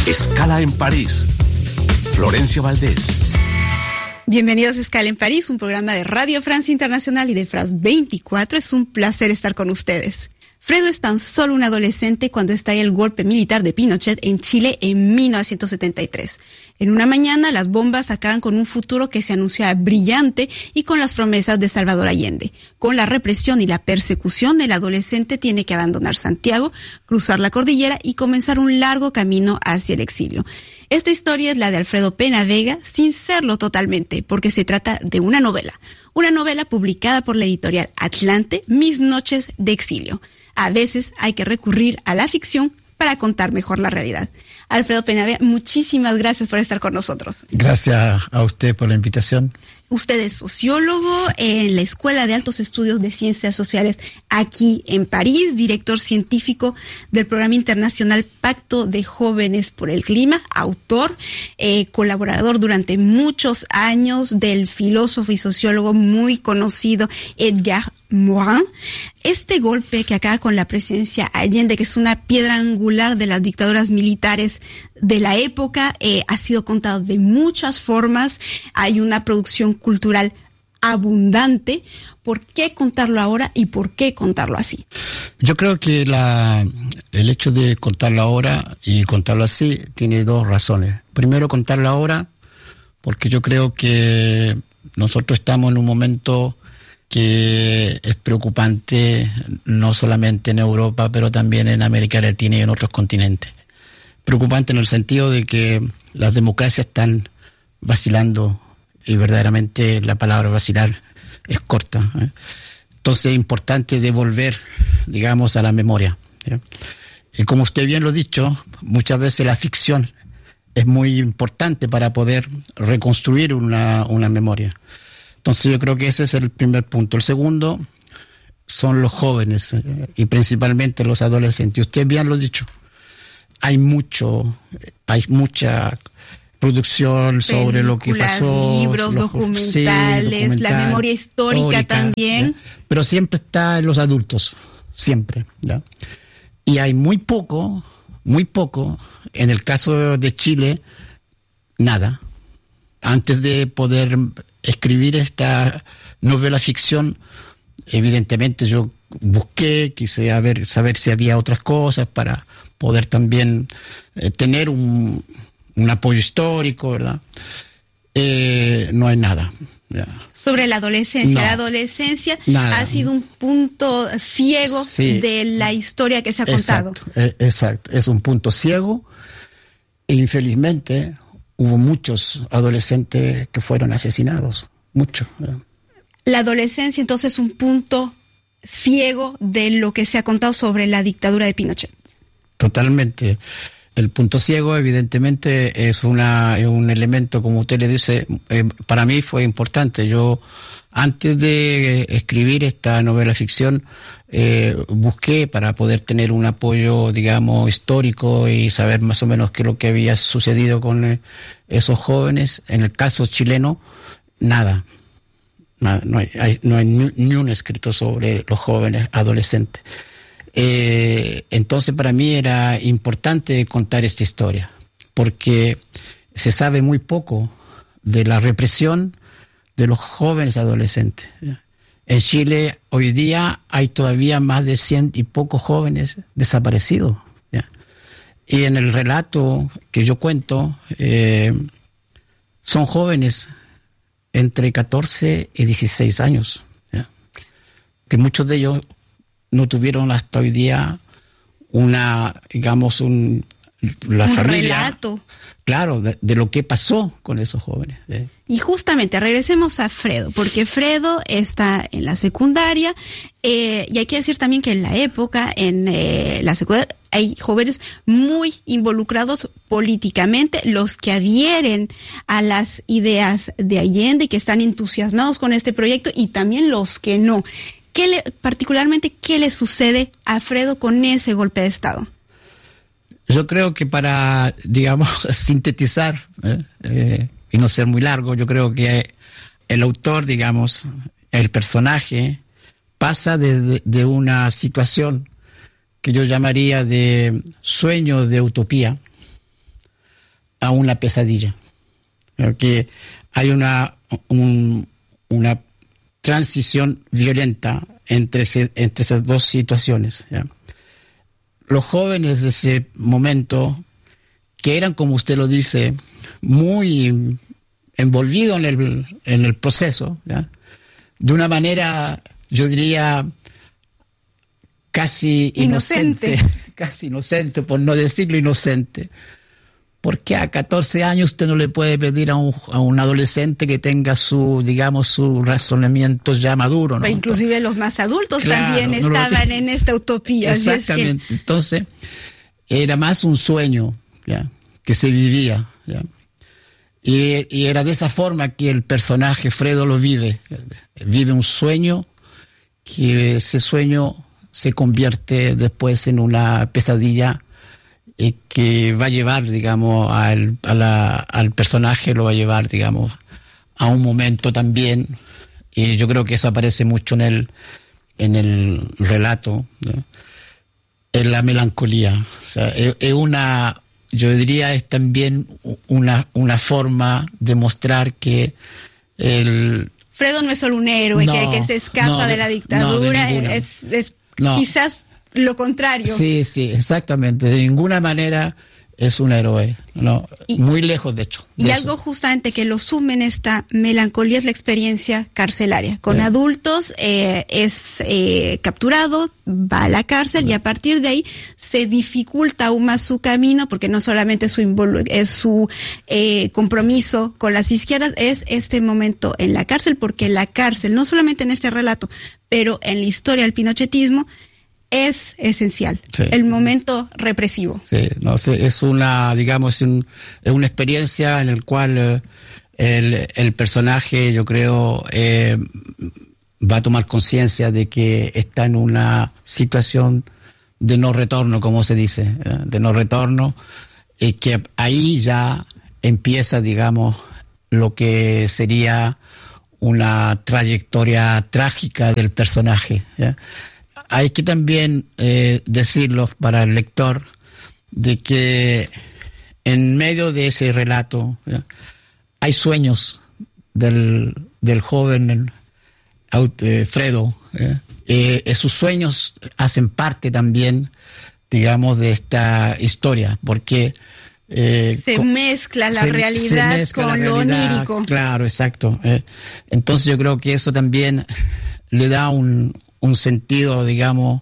Escala en París. Florencia Valdés. Bienvenidos a Escala en París, un programa de Radio France Internacional y de France 24. Es un placer estar con ustedes. Fredo es tan solo un adolescente cuando estalla el golpe militar de Pinochet en Chile en 1973. En una mañana, las bombas acaban con un futuro que se anunciaba brillante y con las promesas de Salvador Allende. Con la represión y la persecución, el adolescente tiene que abandonar Santiago, cruzar la cordillera y comenzar un largo camino hacia el exilio. Esta historia es la de Alfredo Pena Vega, sin serlo totalmente, porque se trata de una novela publicada por la editorial Atlante, Mis noches de exilio. A veces hay que recurrir a la ficción para contar mejor la realidad. Alfredo Pena Vega, muchísimas gracias por estar con nosotros. Gracias a usted por la invitación. Usted es sociólogo en la Escuela de Altos Estudios de Ciencias Sociales aquí en París, director científico del programa internacional Pacto de Jóvenes por el Clima, autor, colaborador durante muchos años del filósofo y sociólogo muy conocido Edgar Morin. Este golpe que acaba con la presidencia Allende, que es una piedra angular de las dictaduras militares de la época, ha sido contado de muchas formas. Hay una producción cultural abundante. ¿Por qué contarlo ahora y por qué contarlo así? Yo creo que el hecho de contarlo ahora y contarlo así tiene dos razones. Primero, contarlo ahora porque yo creo que nosotros estamos en un momento que es preocupante, no solamente en Europa, pero también en América Latina y en otros continentes. Preocupante en el sentido de que las democracias están vacilando, y verdaderamente la palabra vacilar es corta, ¿eh? Entonces es importante devolver, digamos, a la memoria, ¿ya? Y como usted bien lo ha dicho, muchas veces la ficción es muy importante para poder reconstruir una memoria. Entonces yo creo que ese es el primer punto. El segundo son los jóvenes, y principalmente los adolescentes. Usted bien lo ha dicho. Hay mucha producción sobre lo que pasó. Libros, documentales, la memoria histórica también. ¿Ya? Pero siempre está en los adultos, siempre, ¿ya? Y hay muy poco, en el caso de Chile, nada. Antes de poder escribir esta novela ficción, evidentemente yo quise saber si había otras cosas para poder también tener un apoyo histórico, ¿verdad? No hay nada. Ya. Sobre la adolescencia. No, la adolescencia nada. Ha sido un punto ciego de la historia que se ha contado. Exacto. Es un punto ciego e infelizmente hubo muchos adolescentes que fueron asesinados. Muchos. La adolescencia entonces es un punto ciego de lo que se ha contado sobre la dictadura de Pinochet. Totalmente. El punto ciego, evidentemente, es un elemento, como usted le dice, para mí fue importante. Yo, antes de escribir esta novela ficción, busqué para poder tener un apoyo, digamos, histórico y saber más o menos qué es lo que había sucedido con esos jóvenes. En el caso chileno, nada. No hay ni un escrito sobre los jóvenes adolescentes. Entonces para mí era importante contar esta historia, porque se sabe muy poco de la represión de los jóvenes adolescentes. En Chile hoy día hay todavía más de 100 y pocos jóvenes desaparecidos, ¿ya? Y en el relato que yo cuento, son jóvenes entre 14 y 16 años, ¿ya? Que muchos de ellos no tuvieron hasta hoy día la familia, relato. Claro, de lo que pasó con esos jóvenes. Y justamente, regresemos a Fredo, porque Fredo está en la secundaria, y hay que decir también que en la época, en la secundaria, hay jóvenes muy involucrados políticamente, los que adhieren a las ideas de Allende y que están entusiasmados con este proyecto, y también los que no. Particularmente, ¿qué le sucede a Fredo con ese golpe de Estado? Yo creo que para, digamos, sintetizar y no ser muy largo, yo creo que el autor, digamos, el personaje, pasa de una situación que yo llamaría de sueño de utopía a una pesadilla. Que hay una transición violenta entre esas dos situaciones, ¿ya? Los jóvenes de ese momento, que eran, como usted lo dice, muy envolvidos en el proceso, ¿ya? De una manera, yo diría, casi inocente, por no decirlo inocente. Porque a 14 años usted no le puede pedir a un adolescente que tenga su razonamiento ya maduro, ¿no? Pero inclusive los más adultos también estaban en esta utopía. Exactamente. Entonces, era más un sueño, ¿ya? Que se vivía, ¿ya? Y era de esa forma que el personaje Fredo lo vive. Vive un sueño, que ese sueño se convierte después en una pesadilla, que va a llevar, digamos, al personaje, lo va a llevar, digamos, a un momento también, y yo creo que eso aparece mucho en el relato, ¿no? En la melancolía. O sea, yo diría, es también una forma de mostrar que Fredo no es solo un héroe que se escapa de la dictadura, quizás lo contrario. Sí, exactamente. De ninguna manera es un héroe, ¿no? Muy lejos, de hecho. Y algo justamente que lo sume en esta melancolía es la experiencia carcelaria. Con adultos es capturado, va a la cárcel y a partir de ahí se dificulta aún más su camino, porque no solamente es su compromiso con las izquierdas, es este momento en la cárcel, porque la cárcel, no solamente en este relato, pero en la historia del pinochetismo, es esencial, el momento represivo. Sí, es una experiencia en la cual el personaje, yo creo, va a tomar conciencia de que está en una situación de no retorno, como se dice, de no retorno, y que ahí ya empieza, digamos, lo que sería una trayectoria trágica del personaje, ¿ya? Hay que también decirlo para el lector, de que en medio de ese relato, ¿ya? Hay sueños del joven Fredo, sus sueños hacen parte también, digamos, de esta historia, porque se mezcla la realidad con lo onírico. Claro, exacto. Entonces yo creo que eso también le da un sentido, digamos,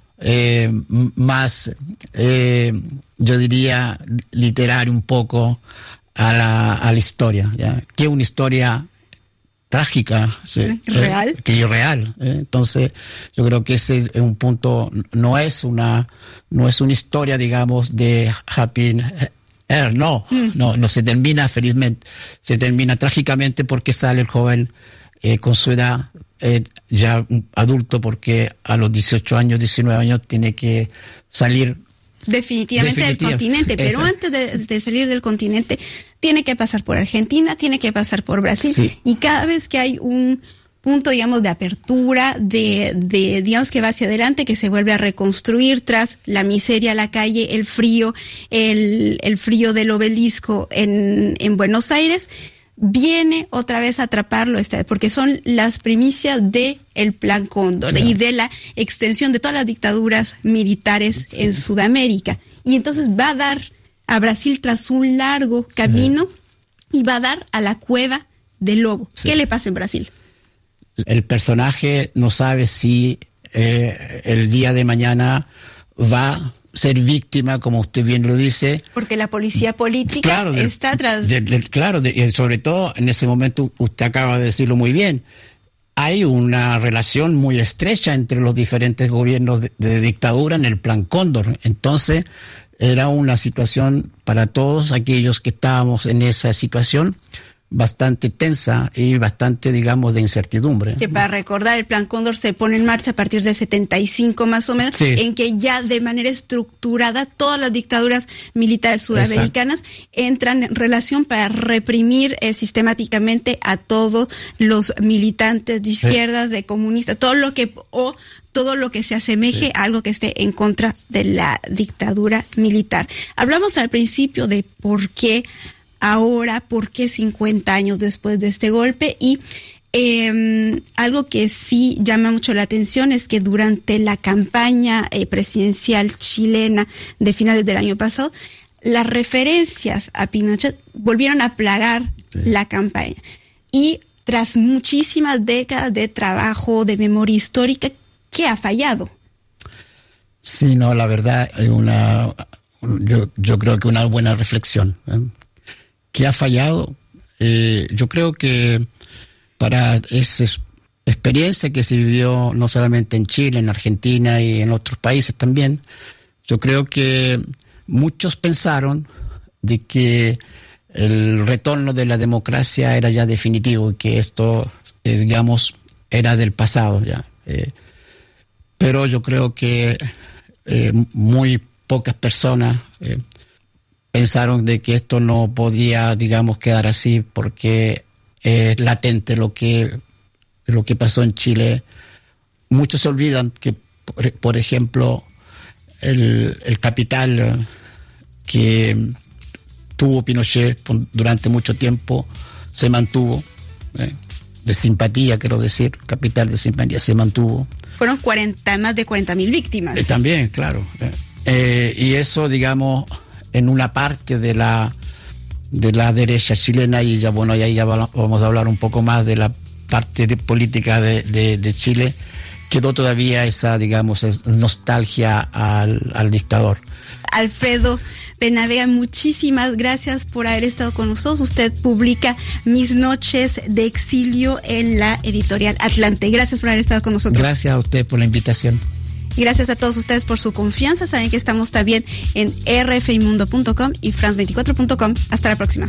más, yo diría, literario un poco a la historia, ¿ya? Que es una historia trágica, real. Que es real. Entonces, yo creo que ese es un punto, no es una historia, digamos, de happy end, no se termina felizmente, se termina trágicamente porque sale el joven con su edad, ya adulto, porque a los 18 años, 19 años tiene que salir definitivamente del continente, pero antes de salir del continente tiene que pasar por Argentina, tiene que pasar por Brasil, y cada vez que hay un punto, digamos, de apertura, de digamos, que va hacia adelante, que se vuelve a reconstruir tras la miseria, la calle, el frío del obelisco en Buenos Aires, viene otra vez a atraparlo, porque son las primicias de el Plan Cóndor, y de la extensión de todas las dictaduras militares en Sudamérica. Y entonces va a dar a Brasil tras un largo camino, y va a dar a la cueva del lobo. ¿Qué le pasa en Brasil? El personaje no sabe si el día de mañana va ser víctima, como usted bien lo dice. Porque la policía política está atrás. Sobre todo en ese momento, usted acaba de decirlo muy bien, hay una relación muy estrecha entre los diferentes gobiernos de dictadura en el Plan Cóndor. Entonces, era una situación para todos aquellos que estábamos en esa situación bastante tensa y bastante, digamos, de incertidumbre. Que para recordar, el Plan Cóndor se pone en marcha a partir de 75 más o menos, sí, en que ya de manera estructurada todas las dictaduras militares sudamericanas entran en relación para reprimir sistemáticamente a todos los militantes de izquierdas, de comunistas, todo lo que se asemeje a algo que esté en contra de la dictadura militar. Hablamos al principio de por qué ahora, por qué 50 años después de este golpe, y algo que sí llama mucho la atención es que durante la campaña presidencial chilena de finales del año pasado, las referencias a Pinochet volvieron a plagar la campaña. Y tras muchísimas décadas de trabajo, de memoria histórica, ¿qué ha fallado? Sí, no, la verdad, yo creo que una buena reflexión. ¿Qué ha fallado? Yo creo que para esa experiencia que se vivió no solamente en Chile, en Argentina y en otros países también, yo creo que muchos pensaron de que el retorno de la democracia era ya definitivo y que esto, digamos, era del pasado ya. Pero yo creo que muy pocas personas pensaron de que esto no podía, digamos, quedar así, porque es latente lo que pasó en Chile. Muchos se olvidan que, por ejemplo, el capital que tuvo Pinochet durante mucho tiempo se mantuvo, de simpatía, quiero decir, capital de simpatía se mantuvo. Fueron más de 40.000 víctimas. También, claro. Y eso, digamos, en una parte de la derecha chilena, y ya, bueno, ahí ya vamos a hablar un poco más de la parte de política de Chile, quedó todavía esa, digamos, nostalgia al dictador. Alfredo Penavega, muchísimas gracias por haber estado con nosotros. Usted publica Mis noches de exilio en la editorial Atlante. Gracias por haber estado con nosotros. Gracias a usted por la invitación. Y gracias a todos ustedes por su confianza. Saben que estamos también en rfimundo.com y france24.com. Hasta la próxima.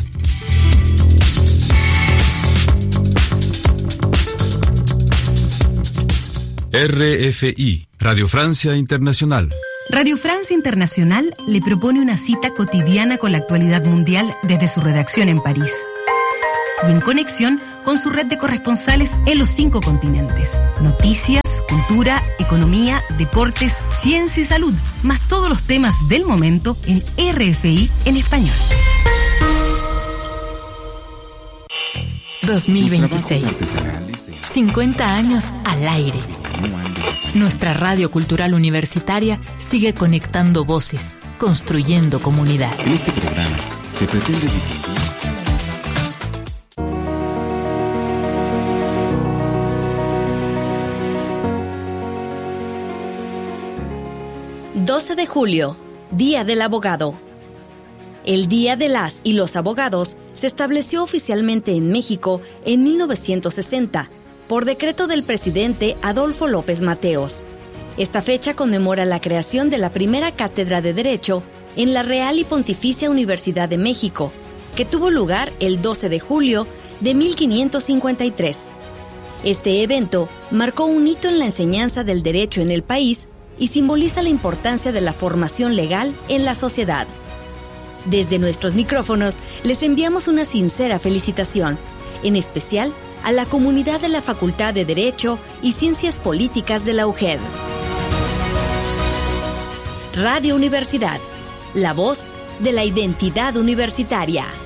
RFI, Radio Francia Internacional. Radio Francia Internacional le propone una cita cotidiana con la actualidad mundial desde su redacción en París y en conexión con su red de corresponsales en los 5 continentes. Noticias, cultura, economía, deportes, ciencia y salud, más todos los temas del momento en RFI en español. 2026. 50 años al aire. Nuestra radio cultural universitaria sigue conectando voces, construyendo comunidad. En este programa se pretende difundir 12 de julio, Día del Abogado. El Día de las y los Abogados se estableció oficialmente en México en 1960 por decreto del presidente Adolfo López Mateos. Esta fecha conmemora la creación de la primera cátedra de Derecho en la Real y Pontificia Universidad de México, que tuvo lugar el 12 de julio de 1553. Este evento marcó un hito en la enseñanza del derecho en el país y simboliza la importancia de la formación legal en la sociedad. Desde nuestros micrófonos les enviamos una sincera felicitación, en especial a la comunidad de la Facultad de Derecho y Ciencias Políticas de la UGED. Radio Universidad, la voz de la identidad universitaria.